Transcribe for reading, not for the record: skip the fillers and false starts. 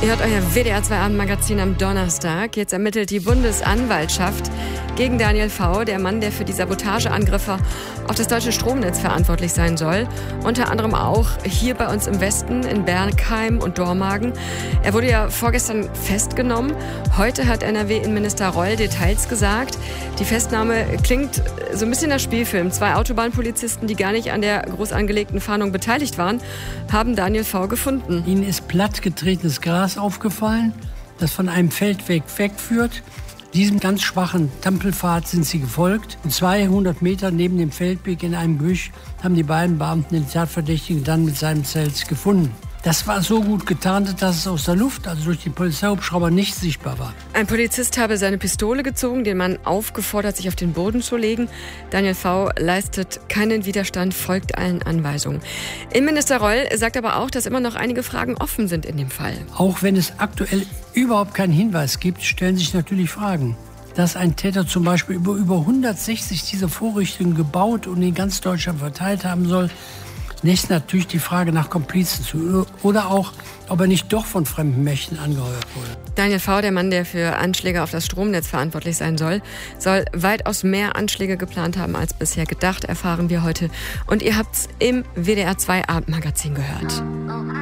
Ihr hört euer WDR 2 Abendmagazin am Donnerstag. Jetzt ermittelt die Bundesanwaltschaft gegen Daniel V., der Mann, der für die Sabotageangriffe auf das deutsche Stromnetz verantwortlich sein soll. Unter anderem auch hier bei uns im Westen, in Bergheim und Dormagen. Er wurde ja vorgestern festgenommen. Heute hat NRW-Innenminister Reul Details gesagt. Die Festnahme klingt so ein bisschen nach Spielfilm. 2 Autobahnpolizisten, die gar nicht an der groß angelegten Fahndung beteiligt waren, haben Daniel V. gefunden. Ihnen ist plattgetretenes Gras aufgefallen, das von einem Feldweg wegführt. Diesem ganz schwachen Trampelpfad sind sie gefolgt. Und 200 Meter neben dem Feldweg in einem Gebüsch haben die beiden Beamten den Tatverdächtigen dann mit seinem Zelt gefunden. Das war so gut getarnt, dass es aus der Luft, also durch den Polizeihubschrauber, nicht sichtbar war. Ein Polizist habe seine Pistole gezogen, den Mann aufgefordert, sich auf den Boden zu legen. Daniel V. leistet keinen Widerstand, folgt allen Anweisungen. Innenminister Reul sagt aber auch, dass immer noch einige Fragen offen sind in dem Fall. Auch wenn es aktuell überhaupt keinen Hinweis gibt, stellen sich natürlich Fragen. Dass ein Täter zum Beispiel über 160 dieser Vorrichtungen gebaut und in ganz Deutschland verteilt haben soll, lässt natürlich die Frage nach Komplizen zu. Oder auch, ob er nicht doch von fremden Mächten angeheuert wurde. Daniel V., der Mann, der für Anschläge auf das Stromnetz verantwortlich sein soll weitaus mehr Anschläge geplant haben als bisher gedacht, erfahren wir heute. Und ihr habt's im WDR 2 Abendmagazin gehört.